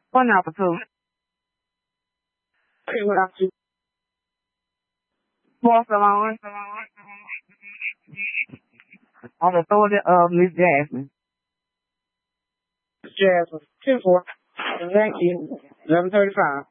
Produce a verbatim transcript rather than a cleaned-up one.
One out for two. Okay, what else you? Fourth alone. On the authority of Miss Jasmine. Jasmine. ten four. Thank you. eleven thirty-five.